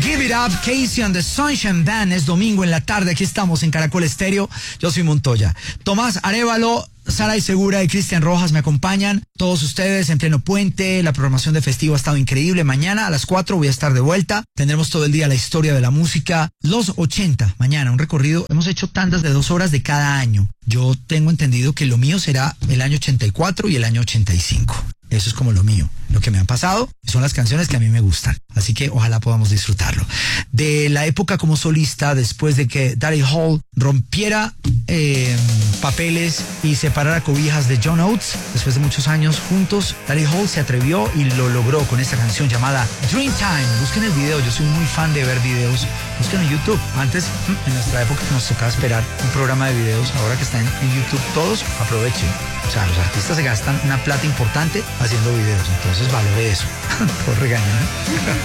Give It Up, Casey and the Sunshine Band. Es domingo en la tarde, aquí estamos en Caracol Estéreo. Yo soy Montoya. Tomás Arévalo, Saray Segura y Cristian Rojas me acompañan. Todos ustedes en pleno puente. La programación de festivo ha estado increíble. Mañana a las 4 voy a estar de vuelta. Tendremos todo el día la historia de la música. Los 80, mañana un recorrido. Hemos hecho tandas de 2 horas de cada año. Yo tengo entendido que lo mío será el año 84 y el año 85. Eso es como lo mío, lo que me han pasado, son las canciones que a mí me gustan, así que ojalá podamos disfrutarlo. De la época como solista, después de que Daryl Hall rompiera papeles y separara cobijas de John Oates, después de muchos años juntos, Daryl Hall se atrevió y lo logró con esta canción llamada Dreamtime. Busquen el video, yo soy muy fan de ver videos, busquen en YouTube. Antes, en nuestra época nos tocaba esperar un programa de videos, ahora que están en YouTube todos, aprovechen. O sea, los artistas se gastan una plata importante haciendo videos, entonces valore eso. Por regañar.